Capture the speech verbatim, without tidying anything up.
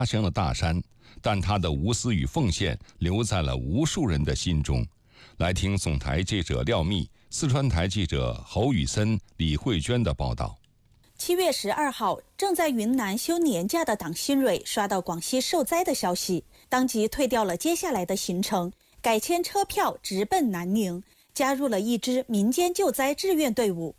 爬升了大山，但他的无私与奉献留在了无数人的心中。来听总台记者廖密、四川台记者侯宇森、李慧娟的报道。 七月十二号，正在云南休年假的党新蕊刷到广西受灾的消息，当即退掉了接下来的行程，改签车票直奔南宁，加入了一支民间救灾志愿队伍。